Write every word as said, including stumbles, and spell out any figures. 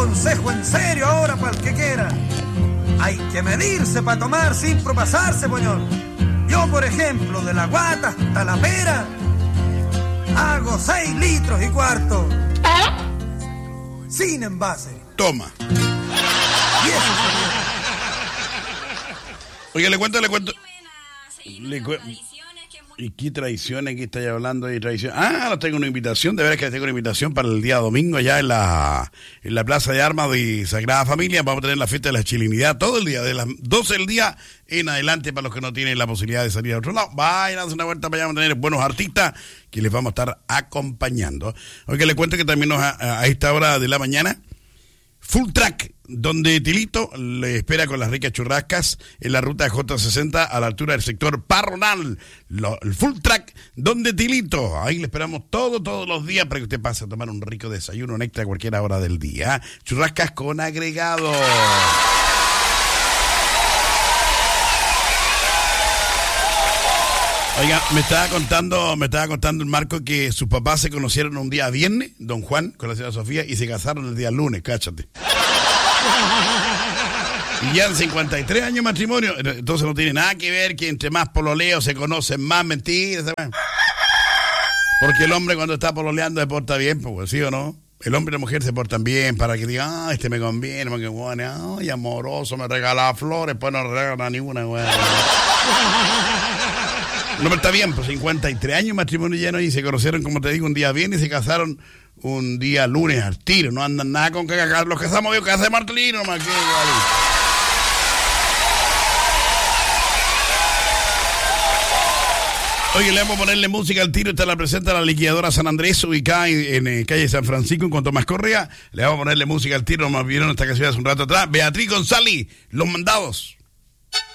consejo en serio ahora para el que quiera. Hay que medirse para tomar sin propasarse, poñón. Yo, por ejemplo, de la guata hasta la pera, hago seis litros y cuarto. Sin envase. Toma. Y eso sería. Oiga, le cuento, le cuento. Le cu... ¿Y qué tradiciones que estáis hablando de tradición? Ah, no tengo una invitación, de veras que tengo una invitación para el día domingo allá en la en la Plaza de Armas de Sagrada Familia. Vamos a tener la fiesta de la chilinidad todo el día, de las doce del día en adelante, para los que no tienen la posibilidad de salir a otro lado. Vayan a hacer una vuelta para allá, vamos a tener buenos artistas que les vamos a estar acompañando. Oiga, le cuento que también nos, a, a esta hora de la mañana, Full Track, donde Tilito le espera con las ricas churrascas en la ruta J sesenta a la altura del sector Parronal. Lo, el Full Track, donde Tilito. Ahí le esperamos todo, todos los días para que usted pase a tomar un rico desayuno, un extra a cualquier hora del día. Churrascas con agregado. Oiga, me estaba contando, me estaba contando el Marco que sus papás se conocieron un día viernes, don Juan con la señora Sofía, y se casaron el día lunes, cáchate. Y ya en cincuenta y tres años de matrimonio, entonces no tiene nada que ver que entre más pololeos se conocen más, mentiras. Porque el hombre cuando está pololeando se porta bien, pues, ¿sí o no? El hombre y la mujer se portan bien para que digan, ah, este me conviene, porque bueno, ay, amoroso, me regala flores, pues no regala ninguna, güey. No, pero está bien, pues cincuenta y tres años de matrimonio lleno y se conocieron, como te digo, un día bien y se casaron un día lunes al tiro. No andan nada con que los casamos yo, que hace Martelino, nomás que igual. Oye, le vamos a ponerle música al tiro. Esta la presenta la liquidadora San Andrés, ubicada en, en, en calle San Francisco, con Tomás Correa. Le vamos a ponerle música al tiro, más vieron esta canción hace un rato atrás. Beatriz González, Los Mandados.